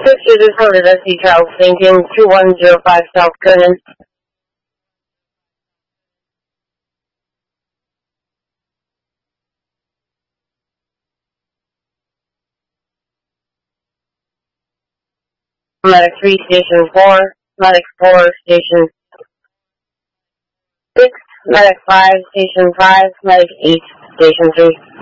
6 reported SC Charles Lincoln 2105 South Conan. Medic 3, Station 4. Medic 4, Station 6. Medic 5, Station 5. Medic 8, Station 3.